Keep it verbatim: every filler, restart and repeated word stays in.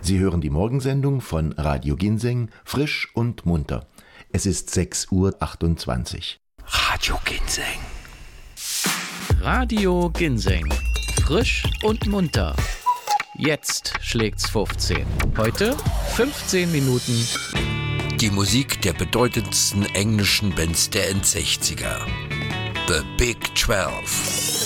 Sie hören die Morgensendung von Radio Ginseng, frisch und munter. Es ist sechs Uhr achtundzwanzig. Radio Ginseng. Radio Ginseng. Frisch und munter. Jetzt schlägt's fünfzehn. Heute fünfzehn Minuten. Die Musik der bedeutendsten englischen Bands der Endsechziger. The Big Twelve.